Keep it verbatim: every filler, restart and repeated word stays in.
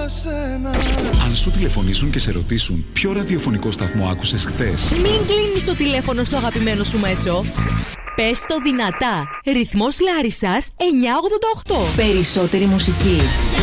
σένα. Αν σου τηλεφωνήσουν και σε ρωτήσουν ποιο ραδιοφωνικό σταθμό άκουσες χθες, μην κλείνεις το τηλέφωνο στο αγαπημένο σου μέσο. Πες το δυνατά. Ρυθμός Λάρισσας εννιακόσια ογδόντα οκτώ. Περισσότερη μουσική.